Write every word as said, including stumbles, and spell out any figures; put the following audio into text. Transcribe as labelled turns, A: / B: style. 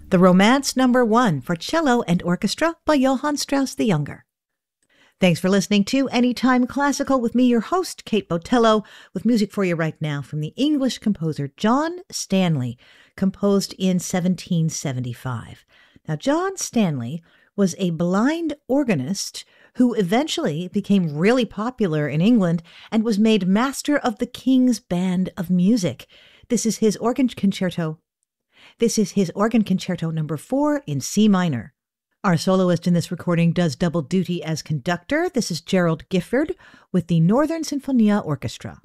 A: The Romance Number One for Cello and Orchestra by Johann Strauss the Younger. Thanks for listening to Anytime Classical with me, your host, Kate Botello, with music for you right now from the English composer John Stanley, composed in seventeen seventy-five. Now, John Stanley was a blind organist who eventually became really popular in England and was made master of the King's Band of Music. This is his organ concerto. This is his organ concerto number four in C minor. Our soloist in this recording does double duty as conductor. This is Gerald Gifford with the Northern Sinfonia Orchestra.